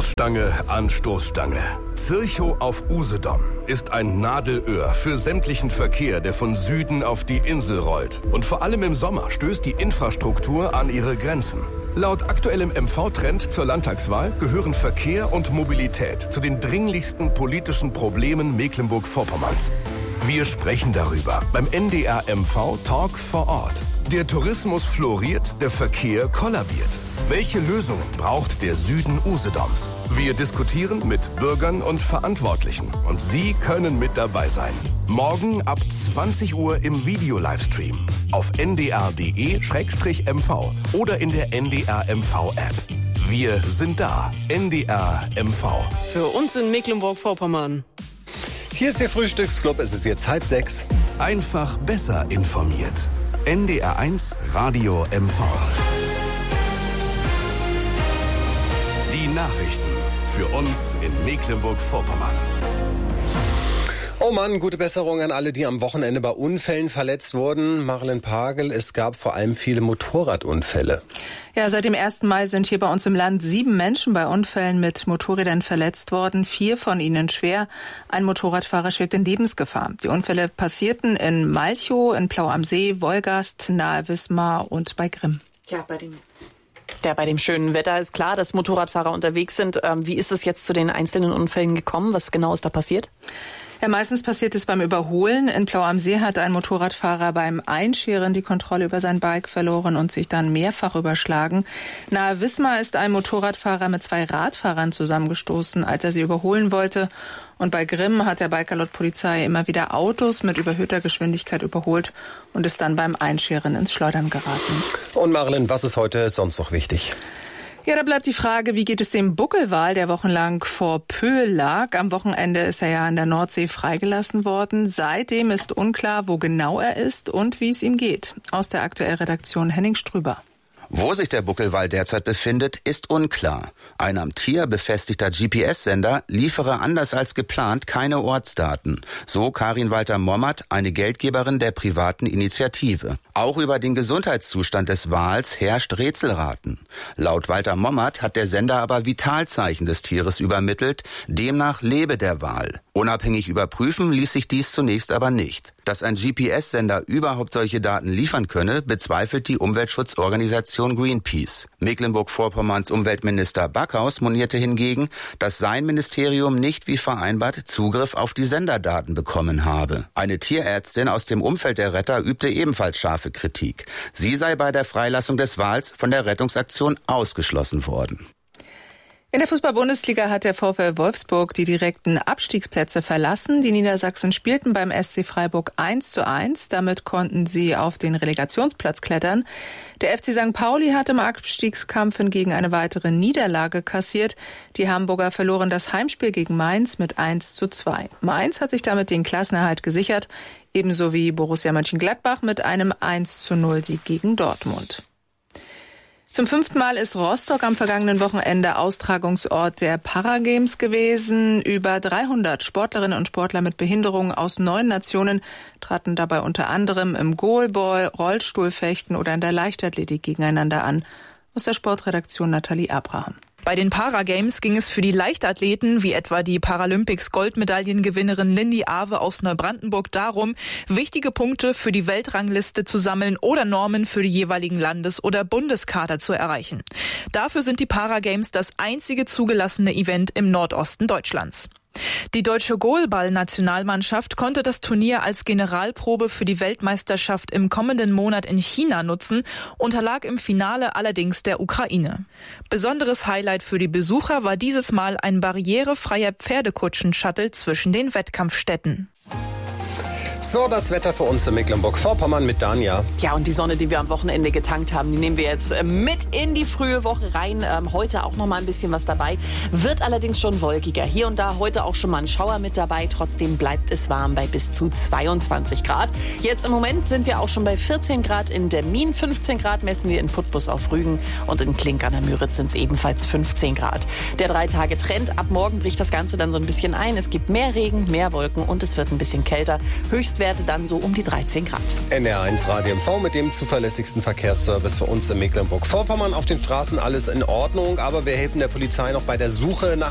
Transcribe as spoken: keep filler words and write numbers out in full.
Stoßstange an Stoßstange. Zirchow auf Usedom ist ein Nadelöhr für sämtlichen Verkehr, der von Süden auf die Insel rollt. Und vor allem im Sommer stößt die Infrastruktur an ihre Grenzen. Laut aktuellem M V-Trend zur Landtagswahl gehören Verkehr und Mobilität zu den dringlichsten politischen Problemen Mecklenburg-Vorpommerns. Wir sprechen darüber beim N D R M V Talk vor Ort. Der Tourismus floriert, der Verkehr kollabiert. Welche Lösungen braucht der Süden Usedoms? Wir diskutieren mit Bürgern und Verantwortlichen. Und Sie können mit dabei sein. Morgen ab zwanzig Uhr im Video-Livestream. Auf n d r punkt d e slash m v oder in der N D R M V-App. Wir sind da. N D R M V. Für uns in Mecklenburg-Vorpommern. Hier ist Ihr Frühstücksclub. Es ist jetzt halb sechs. Einfach besser informiert. N D R eins Radio M V. Die Nachrichten für uns in Mecklenburg-Vorpommern. Oh Mann, gute Besserung an alle, die am Wochenende bei Unfällen verletzt wurden. Marilyn Pagel, es gab vor allem viele Motorradunfälle. Ja, seit dem ersten Mai sind hier bei uns im Land sieben Menschen bei Unfällen mit Motorrädern verletzt worden, vier von ihnen schwer. Ein Motorradfahrer schwebt in Lebensgefahr. Die Unfälle passierten in Malchow, in Plau am See, Wolgast, nahe Wismar und bei Grimm. Ja, bei dem Ja, bei dem schönen Wetter ist klar, dass Motorradfahrer unterwegs sind. Ähm, wie ist es jetzt zu den einzelnen Unfällen gekommen? Was genau ist da passiert? Ja, meistens passiert es beim Überholen. In Plau am See hat ein Motorradfahrer beim Einscheren die Kontrolle über sein Bike verloren und sich dann mehrfach überschlagen. Nahe Wismar ist ein Motorradfahrer mit zwei Radfahrern zusammengestoßen, als er sie überholen wollte. Und bei Grimm hat der Biker laut Polizei immer wieder Autos mit überhöhter Geschwindigkeit überholt und ist dann beim Einscheren ins Schleudern geraten. Und Marilyn, was ist heute sonst noch wichtig? Ja, da bleibt die Frage, wie geht es dem Buckelwal, der wochenlang vor Pöhl lag? Am Wochenende ist er ja an der Nordsee freigelassen worden. Seitdem ist unklar, wo genau er ist und wie es ihm geht. Aus der Aktuellredaktion Henning Strüber. Wo sich der Buckelwal derzeit befindet, ist unklar. Ein am Tier befestigter G P S-Sender liefere anders als geplant keine Ortsdaten. So Karin Walter-Mommert, eine Geldgeberin der privaten Initiative. Auch über den Gesundheitszustand des Wals herrscht Rätselraten. Laut Walter-Mommert hat der Sender aber Vitalzeichen des Tieres übermittelt, demnach lebe der Wal. Unabhängig überprüfen ließ sich dies zunächst aber nicht. Dass ein G P S-Sender überhaupt solche Daten liefern könne, bezweifelt die Umweltschutzorganisation Greenpeace. Mecklenburg-Vorpommerns Umweltminister Backhaus monierte hingegen, dass sein Ministerium nicht wie vereinbart Zugriff auf die Senderdaten bekommen habe. Eine Tierärztin aus dem Umfeld der Retter übte ebenfalls scharfe Kritik. Sie sei bei der Freilassung des Wals von der Rettungsaktion ausgeschlossen worden. In der Fußball-Bundesliga hat der VfL Wolfsburg die direkten Abstiegsplätze verlassen. Die Niedersachsen spielten beim S C Freiburg eins zu eins. Damit konnten sie auf den Relegationsplatz klettern. Der F C Sankt Pauli hat im Abstiegskampf hingegen eine weitere Niederlage kassiert. Die Hamburger verloren das Heimspiel gegen Mainz mit eins zu zwei. Mainz hat sich damit den Klassenerhalt gesichert, ebenso wie Borussia Mönchengladbach mit einem eins zu null Sieg gegen Dortmund. Zum fünften Mal ist Rostock am vergangenen Wochenende Austragungsort der Paragames gewesen. Über dreihundert Sportlerinnen und Sportler mit Behinderungen aus neun Nationen traten dabei unter anderem im Goalball, Rollstuhlfechten oder in der Leichtathletik gegeneinander an. Aus der Sportredaktion Nathalie Abraham. Bei den Paragames ging es für die Leichtathleten, wie etwa die Paralympics-Goldmedaillengewinnerin Lindy Awe aus Neubrandenburg, darum, wichtige Punkte für die Weltrangliste zu sammeln oder Normen für die jeweiligen Landes- oder Bundeskader zu erreichen. Dafür sind die Paragames das einzige zugelassene Event im Nordosten Deutschlands. Die deutsche Goalball-Nationalmannschaft konnte das Turnier als Generalprobe für die Weltmeisterschaft im kommenden Monat in China nutzen, unterlag im Finale allerdings der Ukraine. Besonderes Highlight für die Besucher war dieses Mal ein barrierefreier Pferdekutschen-Shuttle zwischen den Wettkampfstätten. So, das Wetter für uns in Mecklenburg-Vorpommern mit Danja. Ja, und die Sonne, die wir am Wochenende getankt haben, die nehmen wir jetzt mit in die frühe Woche rein. Ähm, heute auch noch mal ein bisschen was dabei. Wird allerdings schon wolkiger. Hier und da heute auch schon mal ein Schauer mit dabei. Trotzdem bleibt es warm bei bis zu zweiundzwanzig Grad. Jetzt im Moment sind wir auch schon bei vierzehn Grad in Demmin. fünfzehn Grad messen wir in Putbus auf Rügen. Und in Klink an der Müritz sind es ebenfalls fünfzehn Grad. Der Drei-Tage-Trend. Ab morgen bricht das Ganze dann so ein bisschen ein. Es gibt mehr Regen, mehr Wolken und es wird ein bisschen kälter. Höchstens Höchstwerte dann so um die dreizehn Grad. N R eins Radio M V mit dem zuverlässigsten Verkehrsservice für uns in Mecklenburg-Vorpommern. Auf den Straßen alles in Ordnung, aber wir helfen der Polizei noch bei der Suche nach